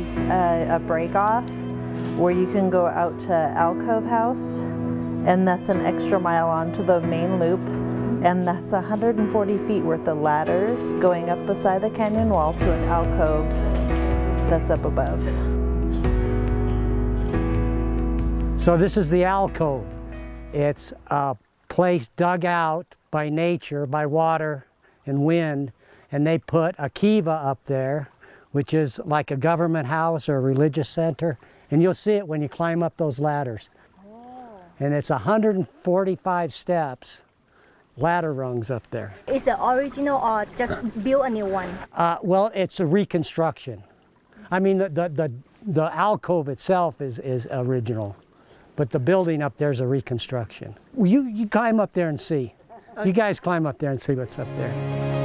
is a break off where you can go out to Alcove House, and that's an extra mile onto the main loop, and that's 140 feet worth of ladders going up the side of the canyon wall to an alcove that's up above. So this is the alcove. It's a place dug out by nature, by water and wind, and they put a kiva up there, which is like a government house or a religious center, and you'll see it when you climb up those ladders. And it's 145 steps, ladder rungs up there. Is the original or just build a new one? Well, it's a reconstruction. I mean, the alcove itself is original, but the building up there is a reconstruction. You climb up there and see. You guys climb up there and see what's up there.